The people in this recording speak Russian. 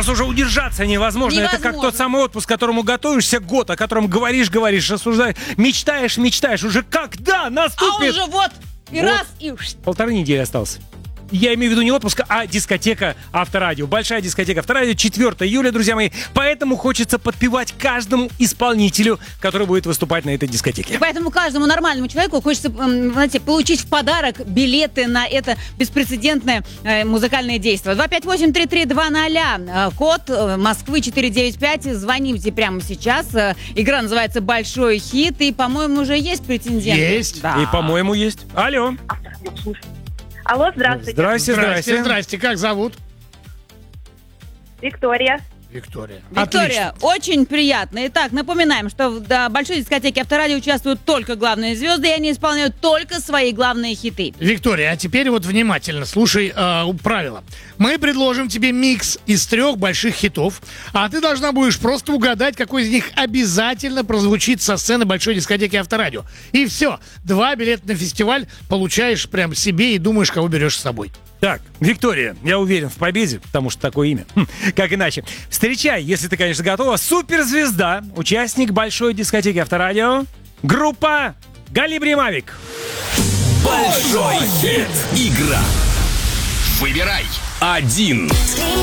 Сейчас уже удержаться невозможно. Это как тот самый отпуск, к которому готовишься год, о котором говоришь, рассуждаешь, мечтаешь. Уже когда наступит? А уже вот, и Вот. раз, и... 1,5 недели осталось. Я имею в виду не отпуск, а дискотека Авторадио. Большая дискотека Авторадио, 4 июля, друзья мои. Поэтому хочется подпевать каждому исполнителю, который будет выступать на этой дискотеке. Поэтому каждому нормальному человеку хочется, знаете, получить в подарок билеты на это беспрецедентное музыкальное действие. 258-3320, код Москвы 495. Звоните прямо сейчас. Игра называется «Большой хит». И, по-моему, уже есть претенденты. Есть. Да. И, по-моему, есть. Алло. Алло, здравствуйте. Здрасте. Как зовут? Виктория. Виктория. Виктория, очень приятно. Итак, напоминаем, что в большой дискотеке Авторадио участвуют только главные звезды, и они исполняют только свои главные хиты. Виктория, а теперь вот внимательно слушай правила. Мы предложим тебе микс из 3 больших хитов, а ты должна будешь просто угадать, какой из них обязательно прозвучит со сцены большой дискотеки Авторадио. И все, 2 билета на фестиваль получаешь прям себе и думаешь, кого берешь с собой. Так, Виктория, я уверен в победе, потому что такое имя. Как иначе? Встречай, если ты, конечно, готова, суперзвезда, участник большой дискотеки Авторадио, группа Галибри Мавик. Большой хит. Игра. Выбирай один.